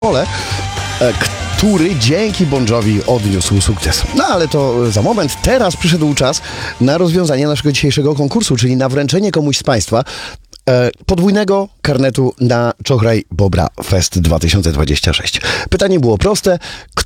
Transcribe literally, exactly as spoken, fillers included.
Pole, e, który dzięki Bon Jovi odniósł sukces. No ale to za moment. Teraz przyszedł czas na rozwiązanie naszego dzisiejszego konkursu, czyli na wręczenie komuś z Państwa e, podwójnego karnetu na Czochraj Bobra Fest dwa tysiące dwudziesty szósty. Pytanie było proste.